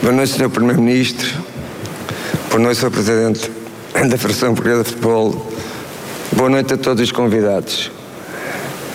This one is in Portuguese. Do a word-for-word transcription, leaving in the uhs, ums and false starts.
Boa noite, senhor Primeiro-Ministro. Boa noite, senhor Presidente da Federação Portuguesa de Futebol. Boa noite a todos os convidados.